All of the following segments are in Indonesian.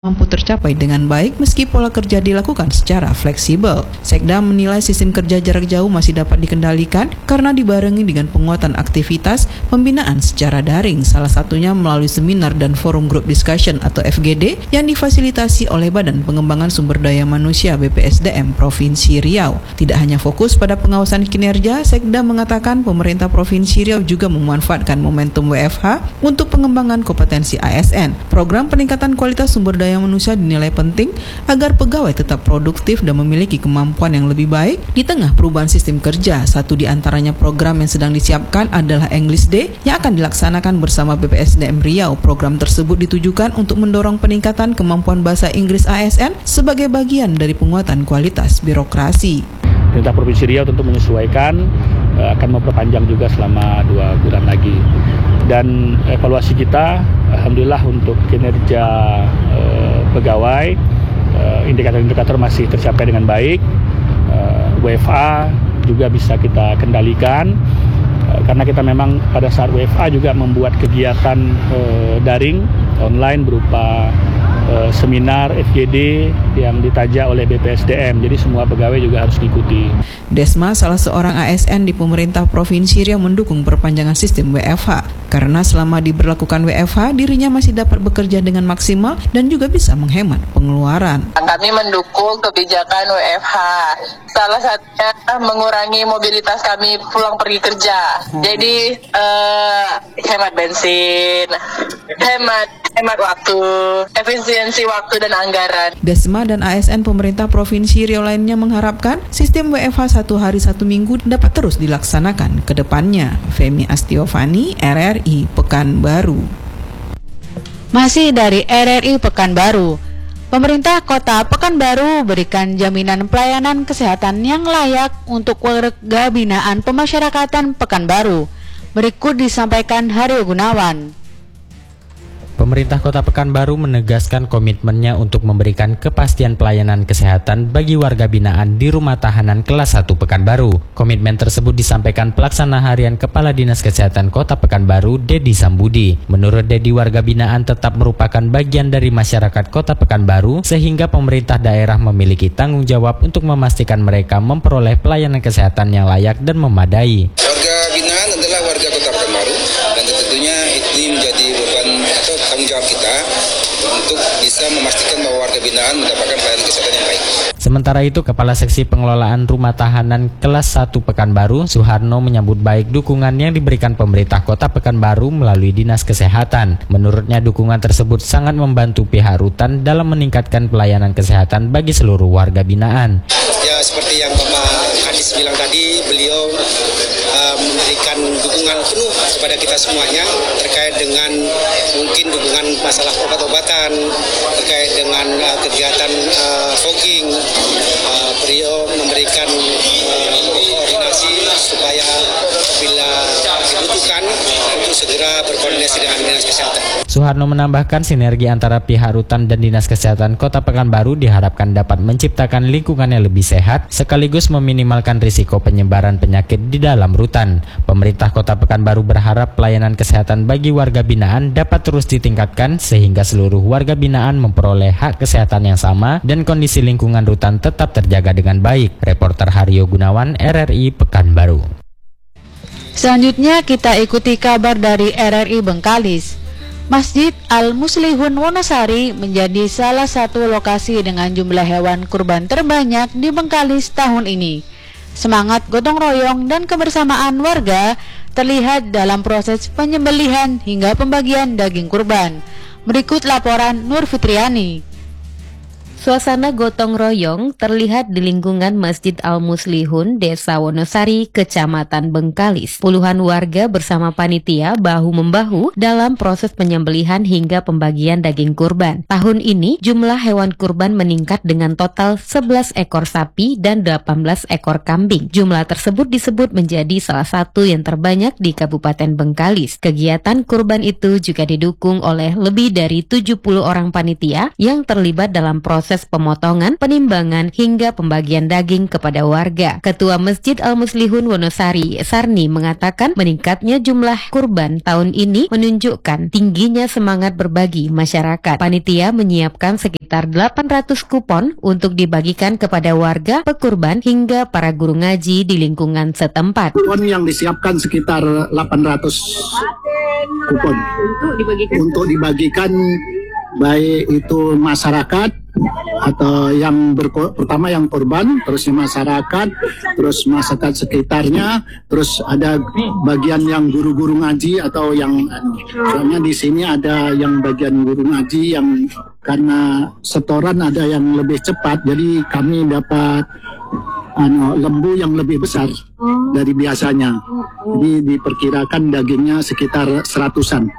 mampu tercapai dengan baik meski pola kerja dilakukan secara fleksibel. Sekda menilai sistem kerja jarak jauh masih dapat dikendalikan karena dibarengi dengan penguatan aktivitas pembinaan secara daring, salah satunya melalui seminar dan forum group discussion atau FGD yang difasilitasi oleh Badan Pengembangan Sumber Daya Manusia BPSDM Provinsi Riau. Tidak hanya fokus pada pengawasan kinerja, Sekda mengatakan pemerintah Provinsi Riau juga memanfaatkan momentum WFH untuk pengembangan kompetensi ASN. Program peningkatan kualitas sumber daya manusia dinilai penting agar pegawai tetap produktif dan memiliki kemampuan yang lebih baik di tengah perubahan sistem kerja. Satu di antaranya program yang sedang disiapkan adalah English Day yang akan dilaksanakan bersama BPSDM Riau. Program tersebut ditujukan untuk mendorong peningkatan kemampuan bahasa Inggris ASN sebagai bagian dari penguatan kualitas birokrasi. Pemerintah Provinsi Riau tentu menyesuaikan, akan memperpanjang juga selama 2 bulan lagi. Dan evaluasi kita, alhamdulillah untuk kinerja pegawai, indikator-indikator masih tercapai dengan baik. WFA juga bisa kita kendalikan, karena kita memang pada saat WFA juga membuat kegiatan daring online berupa seminar FGD yang ditajak oleh BPSDM. Jadi semua pegawai juga harus diikuti. Desma, salah seorang ASN di pemerintah Provinsi Riau, mendukung perpanjangan sistem WFH karena selama diberlakukan WFH dirinya masih dapat bekerja dengan maksimal dan juga bisa menghemat pengeluaran. Kami mendukung kebijakan WFH. Salah satunya mengurangi mobilitas kami pulang pergi kerja. Jadi hemat bensin, hemat waktu, efisiensi waktu dan anggaran. Desma dan ASN pemerintah Provinsi Riau lainnya mengharapkan sistem WFH 1 hari 1 minggu dapat terus dilaksanakan ke depannya. Femi Astiovani, RRI Pekanbaru. Masih dari RRI Pekanbaru, pemerintah Kota Pekanbaru berikan jaminan pelayanan kesehatan yang layak untuk warga binaan pemasyarakatan Pekanbaru. Berikut disampaikan Haryo Gunawan. Pemerintah Kota Pekanbaru menegaskan komitmennya untuk memberikan kepastian pelayanan kesehatan bagi warga binaan di Rumah Tahanan Kelas 1 Pekanbaru. Komitmen tersebut disampaikan Pelaksana Harian Kepala Dinas Kesehatan Kota Pekanbaru, Dedi Sambudi. Menurut Dedi, warga binaan tetap merupakan bagian dari masyarakat Kota Pekanbaru, sehingga pemerintah daerah memiliki tanggung jawab untuk memastikan mereka memperoleh pelayanan kesehatan yang layak dan memadai. Warga binaan adalah warga Kota Pekanbaru, dan tentunya ini menjadi beban atau tanggung jawab kita untuk bisa memastikan bahwa warga binaan mendapatkan pelayanan kesehatan yang baik. Sementara itu, Kepala Seksi Pengelolaan Rumah Tahanan Kelas 1 Pekanbaru, Suharno, menyambut baik dukungan yang diberikan pemerintah Kota Pekanbaru melalui Dinas Kesehatan. Menurutnya, dukungan tersebut sangat membantu pihak rutan dalam meningkatkan pelayanan kesehatan bagi seluruh warga binaan. Ya, seperti yang Bapak Kadis bilang tadi, beliau memberikan dukungan penuh kepada kita semuanya terkait dengan mungkin dukungan masalah obat-obatan, terkait dengan kegiatan fogging. Beliau memberikan koordinasi supaya bila dibutuhkan untuk segera berkoordinasi dengan Dinas Kesehatan. Suharno menambahkan sinergi antara pihak rutan dan Dinas Kesehatan Kota Pekanbaru diharapkan dapat menciptakan lingkungan yang lebih sehat sekaligus meminimalkan risiko penyebaran penyakit di dalam rutan. Pemerintah Kota Pekanbaru berharap pelayanan kesehatan bagi warga binaan dapat terus ditingkatkan sehingga seluruh warga binaan memperoleh hak kesehatan yang sama dan kondisi lingkungan rutan tetap terjaga dengan baik. Reporter Haryo Gunawan, RRI Pekanbaru. Selanjutnya kita ikuti kabar dari RRI Bengkalis. Masjid Al-Muslihun Wonosari menjadi salah satu lokasi dengan jumlah hewan kurban terbanyak di Bengkalis tahun ini. Semangat gotong royong dan kebersamaan warga terlihat dalam proses penyembelihan hingga pembagian daging kurban. Berikut laporan Nur Fitriani. Suasana gotong royong terlihat di lingkungan Masjid Al-Muslihun, Desa Wonosari, Kecamatan Bengkalis. Puluhan warga bersama panitia bahu-membahu dalam proses penyembelihan hingga pembagian daging kurban. Tahun ini, jumlah hewan kurban meningkat dengan total 11 ekor sapi dan 18 ekor kambing. Jumlah tersebut disebut menjadi salah satu yang terbanyak di Kabupaten Bengkalis. Kegiatan kurban itu juga didukung oleh lebih dari 70 orang panitia yang terlibat dalam proses proses pemotongan, penimbangan, hingga pembagian daging kepada warga. Ketua Masjid Al-Muslihun Wonosari, Sarni, mengatakan meningkatnya jumlah kurban tahun ini menunjukkan tingginya semangat berbagi masyarakat. Panitia menyiapkan sekitar 800 kupon untuk dibagikan kepada warga, pekurban, hingga para guru ngaji di lingkungan setempat. Kupon yang disiapkan sekitar 800 kupon untuk dibagikan baik itu masyarakat atau yang pertama yang korban, terus masyarakat, terus masyarakat sekitarnya, terus ada bagian yang guru-guru ngaji atau yang soalnya di sini ada yang bagian guru ngaji yang karena setoran ada yang lebih cepat, jadi kami dapat lembu yang lebih besar dari biasanya. Jadi diperkirakan dagingnya sekitar 100-an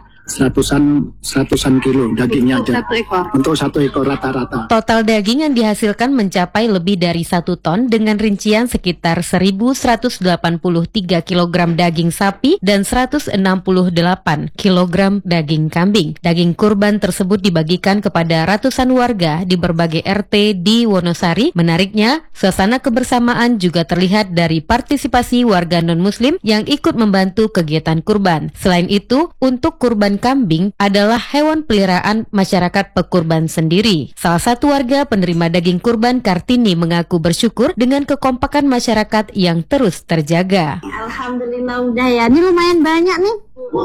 kilo dagingnya aja. Untuk satu ekor rata-rata. Total daging yang dihasilkan mencapai lebih dari 1 ton dengan rincian sekitar 1.183 kg daging sapi dan 168 kg daging kambing. Daging kurban tersebut dibagikan kepada ratusan warga di berbagai RT di Wonosari. Menariknya, suasana kebersamaan juga terlihat dari partisipasi warga non-muslim yang ikut membantu kegiatan kurban. Selain itu, untuk kurban kambing adalah hewan peliharaan masyarakat pekurban sendiri. Salah satu warga penerima daging kurban, Kartini, mengaku bersyukur dengan kekompakan masyarakat yang terus terjaga. Alhamdulillah udah ya, ini lumayan banyak nih.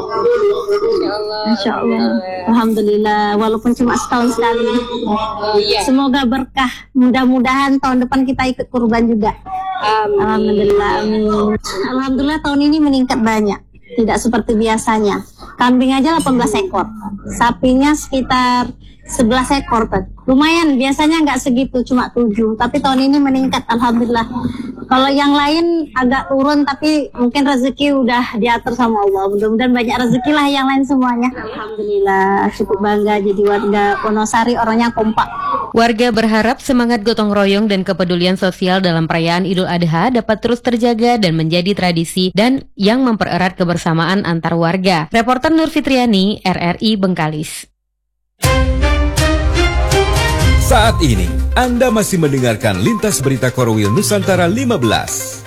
Insya Allah. Alhamdulillah, walaupun cuma setahun sekali. Semoga berkah. Mudah-mudahan tahun depan kita ikut kurban juga. Alhamdulillah. Amin. Alhamdulillah tahun ini meningkat banyak. Tidak seperti biasanya. Kambing aja 18 ekor. Sapinya sekitar 11 ekor. Lumayan, biasanya nggak segitu, cuma 7. Tapi tahun ini meningkat, alhamdulillah. Kalau yang lain agak turun, tapi mungkin rezeki udah diatur sama Allah. Mudah-mudahan banyak rezeki lah yang lain semuanya. Alhamdulillah, cukup bangga jadi warga Wonosari, orangnya kompak. Warga berharap semangat gotong royong dan kepedulian sosial dalam perayaan Idul Adha dapat terus terjaga dan menjadi tradisi dan yang mempererat kebersamaan antar warga. Reporter Nur Fitriani, RRI Bengkalis. Saat ini, Anda masih mendengarkan Lintas Berita Korwil Nusantara 15.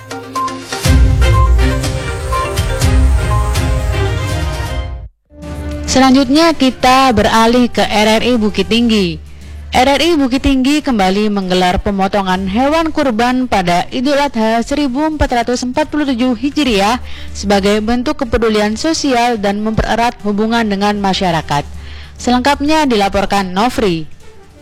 Selanjutnya kita beralih ke RRI Bukit Tinggi. RRI Bukit Tinggi kembali menggelar pemotongan hewan kurban pada Idul Adha 1447 Hijriah sebagai bentuk kepedulian sosial dan mempererat hubungan dengan masyarakat. Selengkapnya dilaporkan Nofri.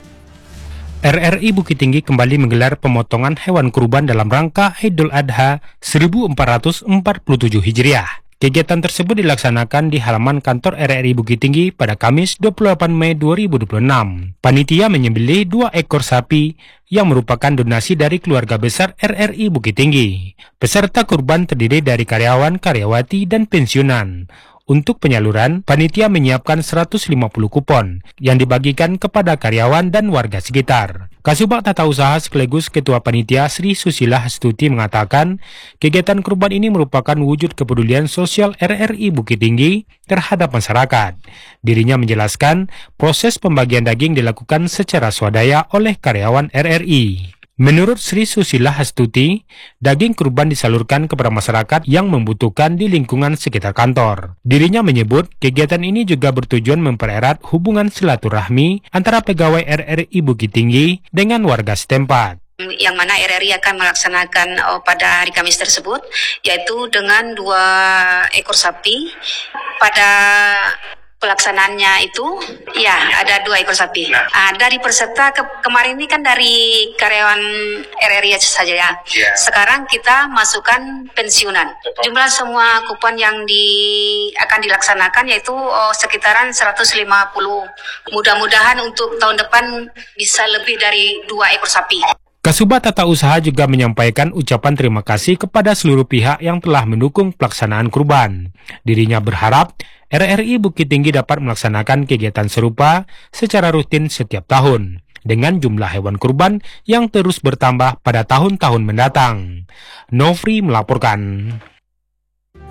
RRI Bukit Tinggi kembali menggelar pemotongan hewan kurban dalam rangka Idul Adha 1447 Hijriah. Kegiatan tersebut dilaksanakan di halaman kantor RRI Bukit Tinggi pada Kamis 28 Mei 2026. Panitia menyembelih 2 ekor sapi yang merupakan donasi dari keluarga besar RRI Bukit Tinggi. Peserta kurban terdiri dari karyawan, karyawati, dan pensiunan. Untuk penyaluran, panitia menyiapkan 150 kupon yang dibagikan kepada karyawan dan warga sekitar. Kasubag Tata Usaha sekaligus Ketua Panitia Sri Susila Hastuti mengatakan, kegiatan kurban ini merupakan wujud kepedulian sosial RRI Bukit Tinggi terhadap masyarakat. Dirinya menjelaskan, proses pembagian daging dilakukan secara swadaya oleh karyawan RRI. Menurut Sri Susila Hastuti, daging kurban disalurkan kepada masyarakat yang membutuhkan di lingkungan sekitar kantor. Dirinya menyebut kegiatan ini juga bertujuan mempererat hubungan silaturahmi antara pegawai RRI Bukit Tinggi dengan warga setempat. Yang mana RRI akan melaksanakan pada hari Kamis tersebut, yaitu dengan 2 ekor sapi. Pada pelaksanaannya itu, ya ada 2 ekor sapi. Dari peserta kemarin ini kan dari karyawan RRI saja ya. Sekarang kita masukkan pensiunan. Jumlah semua kupon yang akan dilaksanakan yaitu sekitaran 150. Mudah-mudahan untuk tahun depan bisa lebih dari 2 ekor sapi. Kasubag Tata Usaha juga menyampaikan ucapan terima kasih kepada seluruh pihak yang telah mendukung pelaksanaan kurban. Dirinya berharap RRI Bukit Tinggi dapat melaksanakan kegiatan serupa secara rutin setiap tahun, dengan jumlah hewan kurban yang terus bertambah pada tahun-tahun mendatang. Nofri melaporkan.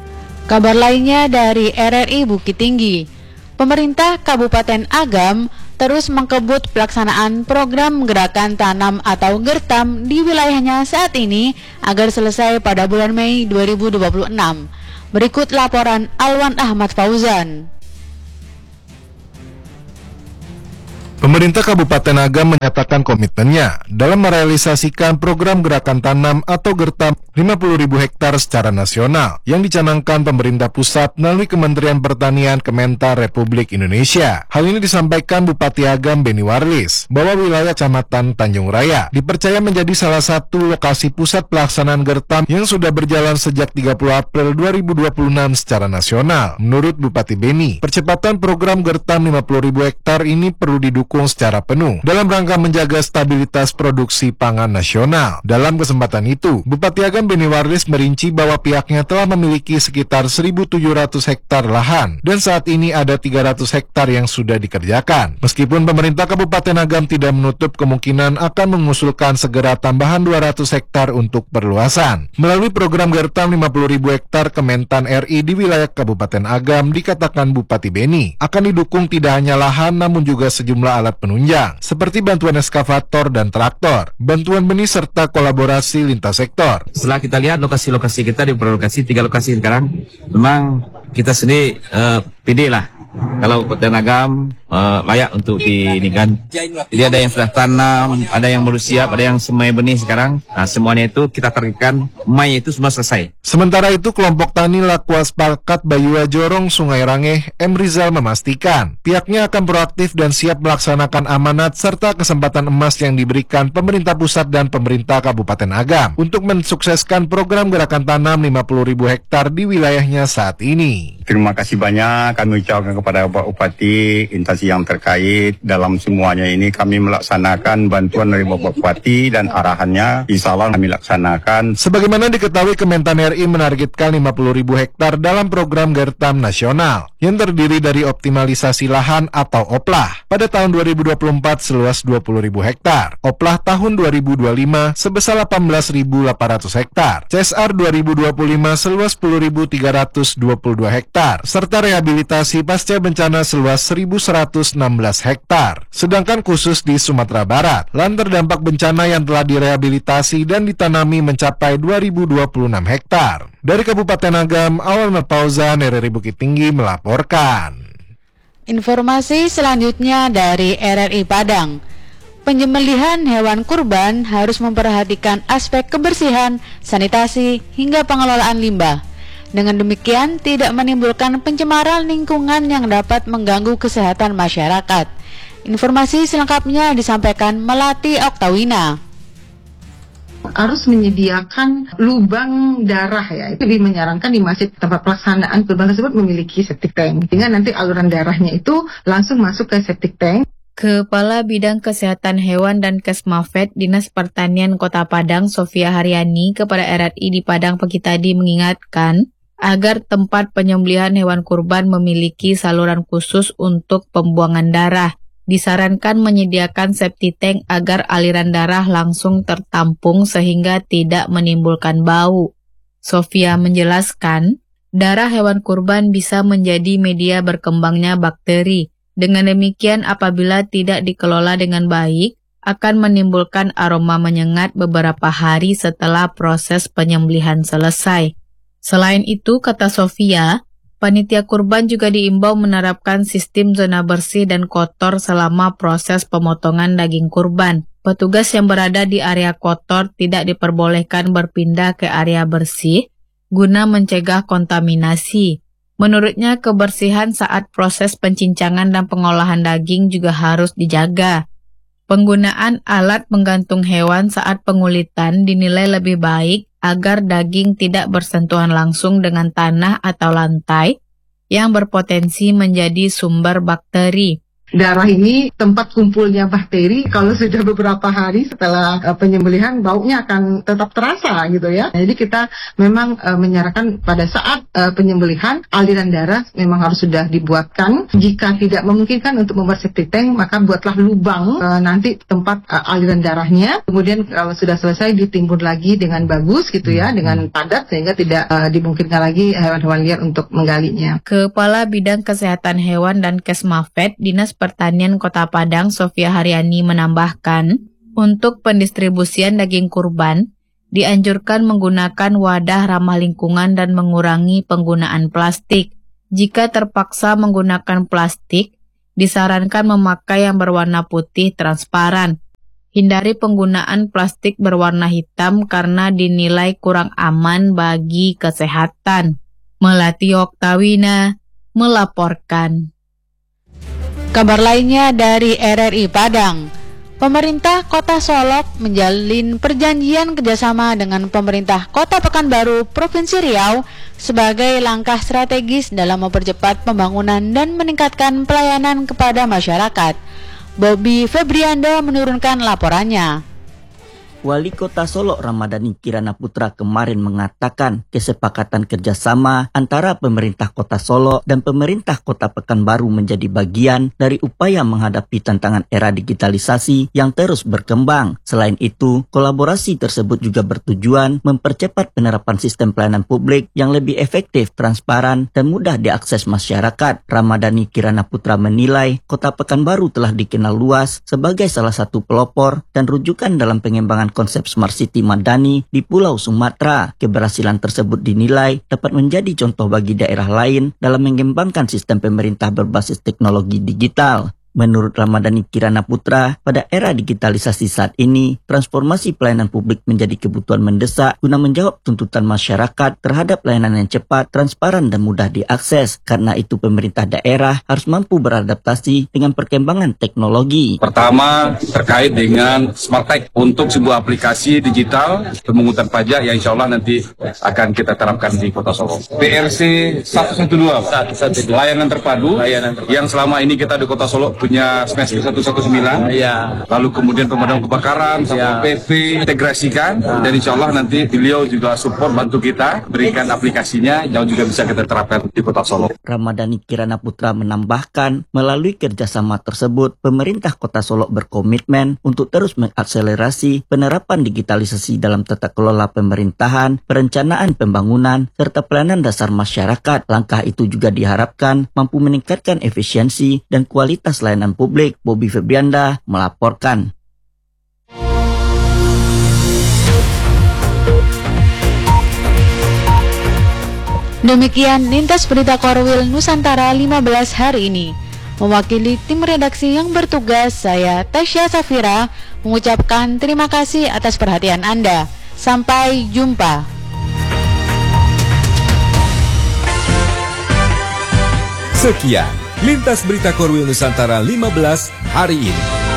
Kabar lainnya dari RRI Bukit Tinggi. Pemerintah Kabupaten Agam terus mengkebut pelaksanaan program gerakan tanam atau GERTAM di wilayahnya saat ini agar selesai pada bulan Mei 2026. Berikut laporan Alwan Ahmad Fauzan. Pemerintah Kabupaten Agam menyatakan komitmennya dalam merealisasikan program gerakan tanam atau GERTAM 50.000 hektar secara nasional yang dicanangkan pemerintah pusat melalui Kementerian Pertanian Kementan Republik Indonesia. Hal ini disampaikan Bupati Agam Beni Warlis bahwa wilayah Kecamatan Tanjung Raya dipercaya menjadi salah satu lokasi pusat pelaksanaan GERTAM yang sudah berjalan sejak 30 April 2026 secara nasional. Menurut Bupati Beni, percepatan program GERTAM 50.000 hektar ini perlu didukung secara penuh dalam rangka menjaga stabilitas produksi pangan nasional. Dalam kesempatan itu, Bupati Agam Beni Warlis merinci bahwa pihaknya telah memiliki sekitar 1.700 hektar lahan dan saat ini ada 300 hektar yang sudah dikerjakan. Meskipun pemerintah Kabupaten Agam tidak menutup kemungkinan akan mengusulkan segera tambahan 200 hektar untuk perluasan. Melalui program GERTAM 50.000 hektar Kementan RI di wilayah Kabupaten Agam, dikatakan Bupati Beni, akan didukung tidak hanya lahan namun juga sejumlah alat penunjang, seperti bantuan eskavator dan traktor, bantuan benih serta kolaborasi lintas sektor. Setelah kita lihat lokasi-lokasi kita di lokasi 3 lokasi sekarang, memang kita sendiri pede lah. Kalau Kabupaten Agam layak untuk diinikan. Jadi ada yang sudah tanam, ada yang baru siap, ada yang semai benih sekarang. Nah, semuanya itu kita targetkan Mei itu semua selesai. Sementara itu, kelompok tani Lakuas Pakat Bayua Jorong Sungai Rangeh M. Rizal memastikan pihaknya akan proaktif dan siap melaksanakan amanat serta kesempatan emas yang diberikan pemerintah pusat dan pemerintah Kabupaten Agam untuk mensukseskan program gerakan tanam 50.000 hektar di wilayahnya saat ini. Terima kasih banyak kami ucapkan kepada Bapak Bupati, instansi yang terkait dalam semuanya ini. Kami melaksanakan bantuan dari Bapak Bupati dan arahannya insya Allah kami laksanakan. Sebagaimana diketahui, Kementan RI menargetkan 50.000 hektar dalam program GERTAM nasional yang terdiri dari optimalisasi lahan atau OPLAH pada tahun 2024 seluas 20.000 hektar, OPLAH tahun 2025 sebesar 18.800 hektar, CSR 2025 seluas 10.322 hektar, serta rehabilitasi pasca bencana seluas 1.116 hektar. Sedangkan khusus di Sumatera Barat, lahan terdampak bencana yang telah direhabilitasi dan ditanami mencapai 2.026 hektar. Dari Kabupaten Agam, Alwan Fauzan, RRI Bukit Tinggi melaporkan. Informasi selanjutnya dari RRI Padang. Penyembelihan hewan kurban harus memperhatikan aspek kebersihan, sanitasi, hingga pengelolaan limbah. Dengan demikian, tidak menimbulkan pencemaran lingkungan yang dapat mengganggu kesehatan masyarakat. Informasi selengkapnya disampaikan Melati Oktawina. Harus menyediakan lubang darah ya. Itu menyarankan di masjid tempat pelaksanaan kurban tersebut memiliki septic tank. Sehingga nanti aluran darahnya itu langsung masuk ke septic tank. Kepala Bidang Kesehatan Hewan dan Kesmafed Dinas Pertanian Kota Padang, Sofia Haryani, kepada RRI di Padang pagi tadi mengingatkan agar tempat penyembelihan hewan kurban memiliki saluran khusus untuk pembuangan darah. Disarankan menyediakan septic tank agar aliran darah langsung tertampung sehingga tidak menimbulkan bau. Sofia menjelaskan, darah hewan kurban bisa menjadi media berkembangnya bakteri. Dengan demikian, apabila tidak dikelola dengan baik, akan menimbulkan aroma menyengat beberapa hari setelah proses penyembelihan selesai. Selain itu, kata Sofia, panitia kurban juga diimbau menerapkan sistem zona bersih dan kotor selama proses pemotongan daging kurban. Petugas yang berada di area kotor tidak diperbolehkan berpindah ke area bersih guna mencegah kontaminasi. Menurutnya, kebersihan saat proses pencincangan dan pengolahan daging juga harus dijaga. Penggunaan alat penggantung hewan saat pengulitan dinilai lebih baik agar daging tidak bersentuhan langsung dengan tanah atau lantai yang berpotensi menjadi sumber bakteri. Darah ini tempat kumpulnya bakteri. Kalau sudah beberapa hari setelah penyembelihan, baunya akan tetap terasa gitu ya. Jadi kita memang menyarankan pada saat penyembelihan, aliran darah memang harus sudah dibuatkan. Jika tidak memungkinkan untuk membuat septic tank, maka buatlah lubang nanti tempat aliran darahnya. Kemudian kalau sudah selesai, ditimbun lagi dengan bagus gitu ya, dengan padat sehingga tidak dimungkinkan lagi hewan-hewan liar untuk menggalinya. Kepala Bidang Kesehatan Hewan dan Kesmafed Dinas Pertanian Kota Padang, Sofia Haryani, menambahkan, untuk pendistribusian daging kurban, dianjurkan menggunakan wadah ramah lingkungan dan mengurangi penggunaan plastik. Jika terpaksa menggunakan plastik, disarankan memakai yang berwarna putih transparan. Hindari penggunaan plastik berwarna hitam karena dinilai kurang aman bagi kesehatan. Melati Oktawina melaporkan. Kabar lainnya dari RRI Padang. Pemerintah Kota Solok menjalin perjanjian kerjasama dengan pemerintah Kota Pekanbaru, Provinsi Riau sebagai langkah strategis dalam mempercepat pembangunan dan meningkatkan pelayanan kepada masyarakat. Bobby Febrianda menurunkan laporannya. Wali Kota Solok Ramadhani Kirana Putra kemarin mengatakan kesepakatan kerjasama antara pemerintah Kota Solok dan pemerintah Kota Pekanbaru menjadi bagian dari upaya menghadapi tantangan era digitalisasi yang terus berkembang. Selain itu, kolaborasi tersebut juga bertujuan mempercepat penerapan sistem pelayanan publik yang lebih efektif, transparan, dan mudah diakses masyarakat. Ramadhani Kirana Putra menilai Kota Pekanbaru telah dikenal luas sebagai salah satu pelopor dan rujukan dalam pengembangan konsep Smart City Madani di Pulau Sumatera. Keberhasilan tersebut dinilai dapat menjadi contoh bagi daerah lain dalam mengembangkan sistem pemerintah berbasis teknologi digital. Menurut Ramadhani Kirana Putra, pada era digitalisasi saat ini, transformasi pelayanan publik menjadi kebutuhan mendesak guna menjawab tuntutan masyarakat terhadap layanan yang cepat, transparan, dan mudah diakses. Karena itu pemerintah daerah harus mampu beradaptasi dengan perkembangan teknologi. Pertama, terkait dengan Smart Tech untuk sebuah aplikasi digital pemungutan pajak yang insya Allah nanti akan kita terapkan di Kota Solo. PRC 112, layanan terpadu, yang selama ini kita di Kota Solo punya SMES 119, lalu kemudian pemadam kebakaran, sama PP, integrasikan, dan insya Allah nanti beliau juga support bantu kita, berikan aplikasinya yang juga bisa kita terapkan di Kota Solo. Ramadhani Kirana Putra menambahkan, melalui kerjasama tersebut, pemerintah Kota Solo berkomitmen untuk terus mengakselerasi penerapan digitalisasi dalam tata kelola pemerintahan, perencanaan pembangunan, serta pelayanan dasar masyarakat. Langkah itu juga diharapkan mampu meningkatkan efisiensi dan kualitas layanan publik. Bobby Febrianda melaporkan. Demikian Lintas Berita Korwil Nusantara 15 hari ini. Mewakili tim redaksi yang bertugas, saya Tasya Safira mengucapkan terima kasih atas perhatian Anda. Sampai jumpa. Sekian Lintas Berita Korwil Nusantara 15 hari ini.